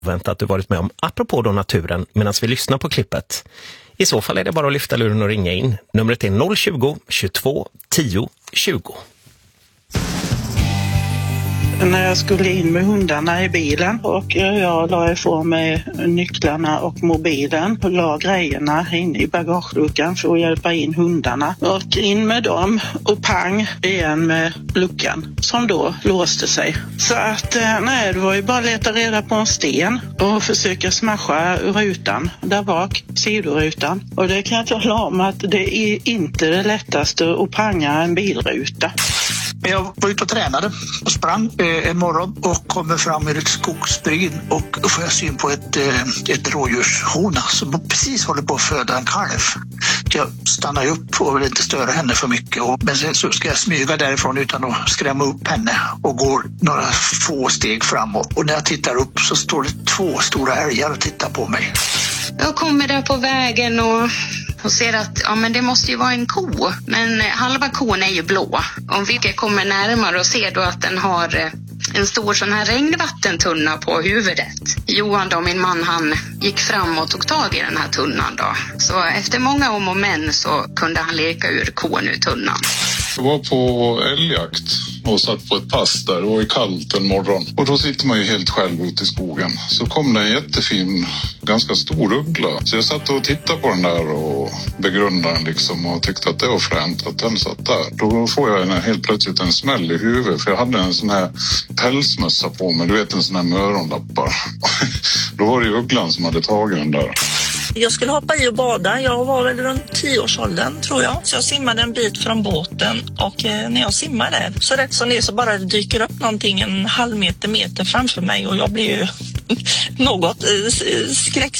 Vänta att du varit med om apropå då naturen medan vi lyssnar på klippet. I så fall är det bara att lyfta luren och ringa in. Numret är 020 22 10 20. När jag skulle in med hundarna i bilen och jag la ifrån mig nycklarna och mobilen och la grejerna inne i bagageluckan för att hjälpa in hundarna. Och in med dem och pang igen med luckan som då låste sig. Så att nej, det var ju bara att leta reda på en sten och försöka smasha rutan där bak, sidorutan. Och det kan jag tala om att det är inte det lättaste att panga en bilruta. Jag var ute och tränade och sprang en morgon och kommer fram i ett skogsbryn och får jag syn på ett rådjurshona som precis håller på att föda en kalv. Jag stannar upp och vill inte störa henne för mycket. Men sen så ska jag smyga därifrån utan att skrämma upp henne och går några få steg framåt. Och när jag tittar upp så står det 2 stora älgar och tittar på mig. Jag kommer där på vägen och ser att men det måste ju vara en ko. Men halva kon är ju blå. Om vi kommer närmare och ser då att den har en stor sån här regnvattentunna på huvudet. Johan då, min man, han gick fram och tog tag i den här tunnan då. Så efter många om och men så kunde han leka ur kon ur tunnan. Jag var på älgjakt och satt på ett pass där. Det var ju kallt en morgon. Och då sitter man ju helt själv ute i skogen. Så kom det en jättefin, ganska stor uggla. Så jag satt och tittade på den där och begrundade den liksom och tyckte att det var fränt att den satt där. Då får jag helt plötsligt en smäll i huvudet. För jag hade en sån här pälsmössa på mig. Du vet, en sån här möronlappar. Då var det ju ugglan som hade tagit den där. Jag skulle hoppa i och bada. Jag var väl runt 10-årsåldern tror jag. Så jag simmade en bit från båten och när jag simmade så rätt som det så bara det dyker upp någonting en halv meter framför mig och jag blir ju något